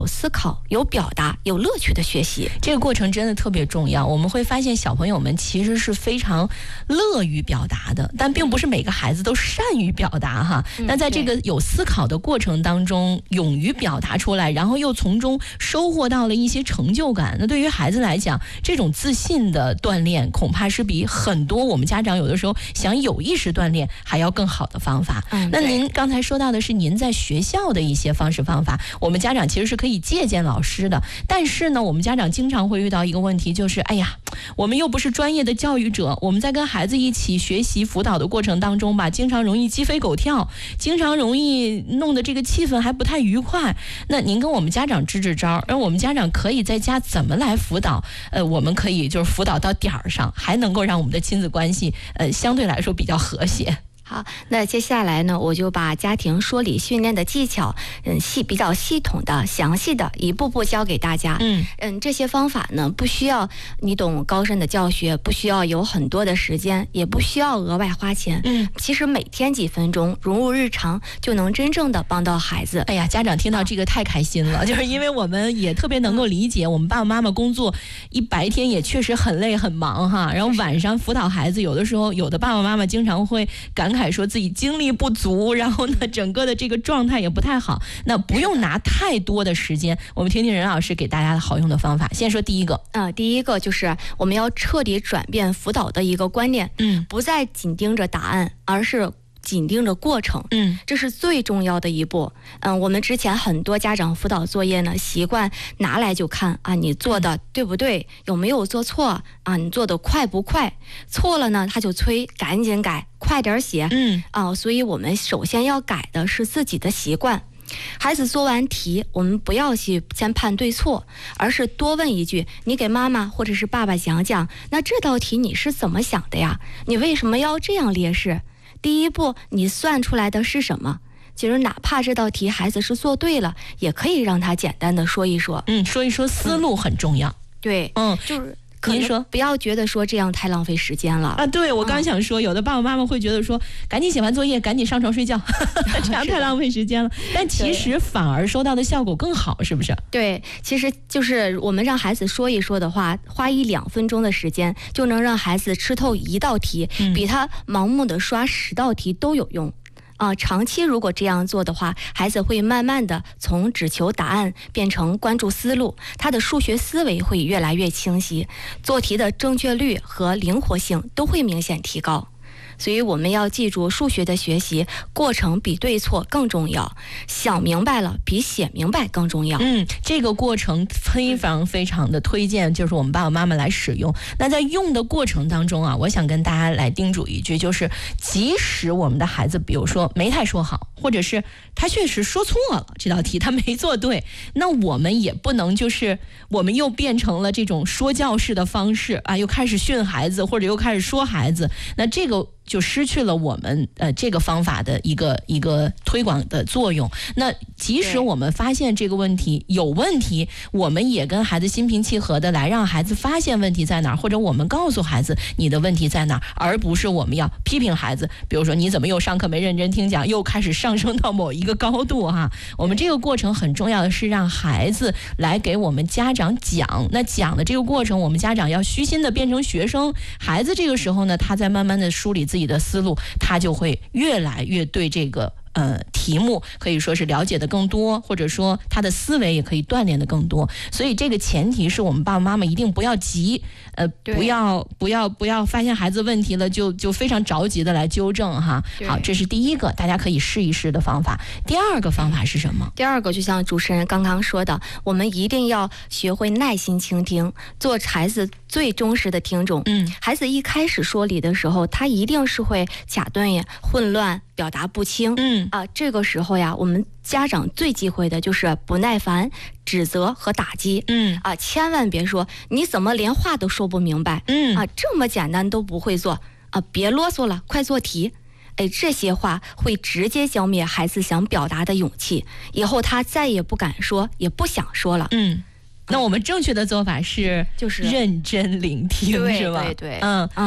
有思考、有表达、有乐趣的学习。 这个过程真的特别重要。我们会发现小朋友们其实是非常乐于表达的，但并不是每个孩子都善于表达哈。那在这个有思考的过程当中，勇于表达出来，然后又从中收获到了一些成就感。那对于孩子来讲，这种自信的锻炼，恐怕是比很多我们家长有的时候想有意识锻炼还要更好的方法。那您刚才说到的是您在学校的一些方式方法，我们家长其实是可以借鉴老师的。但是呢，我们家长经常会遇到一个问题，就是哎呀，我们又不是专业的教育者，我们在跟孩子一起学习辅导的过程当中吧，经常容易鸡飞狗跳，经常容易弄得这个气氛还不太愉快。那您跟我们家长支支招，让我们家长可以在家怎么来辅导？我们可以就是辅导到点儿上，还能够让我们的亲子关系相对来说比较和谐。 好，那接下来呢，我就把家庭说理训练的技巧，比较系统的、详细的一步步教给大家。这些方法呢，不需要你懂高深的教学，不需要有很多的时间，也不需要额外花钱。其实每天几分钟融入日常，就能真正的帮到孩子。 哎呀，家长听到这个太开心了，就是因为我们也特别能够理解，我们爸爸妈妈工作一白天也确实很累很忙哈，然后晚上辅导孩子，有的时候有的爸爸妈妈经常会感慨说自己精力不足，然后呢整个的这个状态也不太好。那不用拿太多的时间，我们听听任老师给大家的好用的方法。先说第一个， 第一个就是我们要彻底转变辅导的一个观念，不再紧盯着答案，而是紧盯着过程。这是最重要的一步。我们之前很多家长辅导作业呢，习惯拿来就看啊，你做的对不对，有没有做错啊，你做的快不快，错了呢他就催赶紧改，快点写。所以我们首先要改的是自己的习惯。孩子做完题，我们不要去先判对错，而是多问一句，你给妈妈或者是爸爸讲讲，那这道题你是怎么想的呀？你为什么要这样列式？第一步你算出来的是什么？其实哪怕这道题孩子是做对了，也可以让他简单的说一说。 说一说思路很重要。 对，就是您说不要觉得说这样太浪费时间了啊！对，我刚想说，有的爸爸妈妈会觉得说，赶紧写完作业，赶紧上床睡觉，这样太浪费时间了。但其实反而收到的效果更好，是不是？ 对，其实就是我们让孩子说一说的话，花1-2分钟的时间，就能让孩子吃透一道题，比他盲目的刷10道题都有用。长期如果这样做的话，孩子会慢慢的从只求答案变成关注思路，他的数学思维会越来越清晰，做题的正确率和灵活性都会明显提高。所以我们要记住，数学的学习过程比对错更重要，想明白了比写明白更重要。 这个过程非常非常的推荐，就是我们爸爸妈妈来使用。那在用的过程当中啊，我想跟大家来叮嘱一句，就是即使我们的孩子比如说没太说好，或者是他确实说错了这道题他没做对，那我们也不能就是我们又变成了这种说教式的方式啊，又开始训孩子，或者又开始说孩子，那这个就失去了我们这个方法的一个推广的作用。那即使我们发现这个问题有问题，我们也跟孩子心平气和的来让孩子发现问题在哪儿，或者我们告诉孩子你的问题在哪儿，而不是我们要批评孩子，比如说你怎么又上课没认真听讲，又开始上升到某一个高度哈。我们这个过程很重要的是让孩子来给我们家长讲，那讲的这个过程我们家长要虚心的变成学生，孩子这个时候呢，他在慢慢的梳理自己的思路，他就会越来越对这个题目可以说是了解的更多，或者说他的思维也可以锻炼的更多。所以这个前提是我们爸爸妈妈一定不要急，不要发现孩子问题了就非常着急的来纠正哈。好，这是第一个大家可以试一试的方法。第二个方法是什么？ 第二个就像主持人刚刚说的，我们一定要学会耐心倾听，做孩子最忠实的听众。孩子一开始说理的时候，他一定是会卡顿呀、混乱、表达不清。这个时候呀，我们家长最忌讳的就是不耐烦、指责和打击。千万别说你怎么连话都说不明白。这么简单都不会做别啰嗦了，快做题。这些话会直接浇灭孩子想表达的勇气，以后他再也不敢说，也不想说了。 那我们正确的做法是就是认真聆听，是吧？ 对。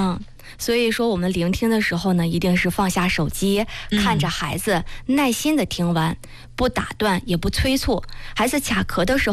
所以说我们聆听的时候呢，一定是放下手机，看着孩子，耐心的听完，不打断也不催促。孩子卡壳的时候